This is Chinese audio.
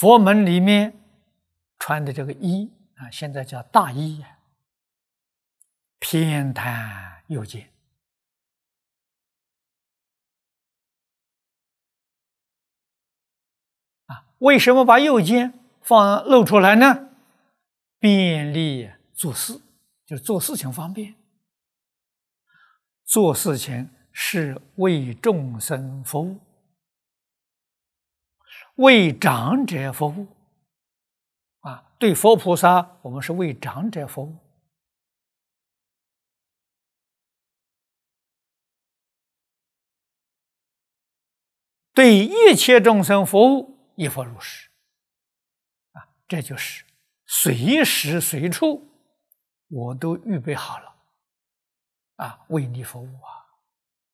佛门里面穿的这个衣啊，现在叫大衣呀，偏袒右肩啊。为什么把右肩露出来呢？便利做事，就是做事情方便。做事情是为众生服务，为长者服务啊。对佛菩萨，我们是为长者服务。对一切众生服务，亦复如是啊。这就是随时随处我都预备好了啊，为你服务啊。